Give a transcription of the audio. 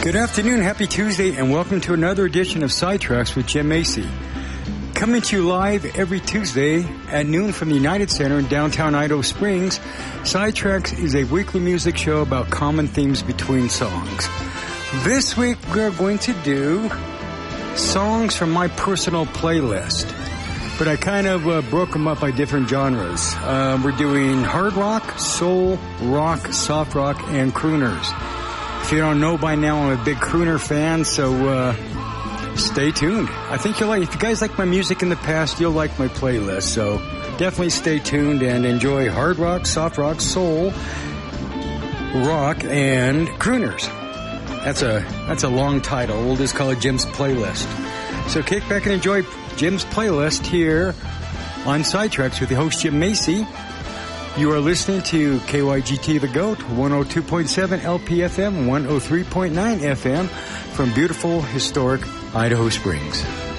Good afternoon, happy Tuesday, and welcome to another edition of Sidetracks with Jim Macy. Coming to you live every Tuesday at noon from the United Center in downtown Idaho Springs, Sidetracks is a weekly music show about common themes between songs. This week we're going to do songs from my personal playlist, but I kind of broke them up by different genres. We're doing hard rock, soul, rock, soft rock, and crooners. If you don't know by now, I'm a big crooner fan, so stay tuned. I think you'll like, if you guys like my music in the past, you'll like my playlist, so definitely stay tuned and enjoy hard rock, soft rock, soul, rock, and crooners. That's a long title. We'll just call it Jim's Playlist. So kick back and enjoy Jim's Playlist here on Sidetracks with the host Jim Macy. You are listening to KYGT The GOAT, 102.7 LPFM, 103.9 FM from beautiful, historic Idaho Springs.